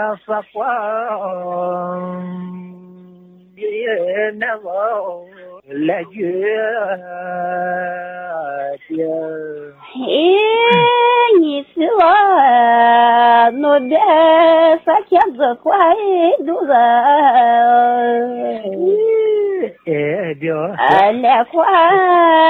发光也那么来觉的。 你是我诺的啥样子快度的？ 哎，对。 来快。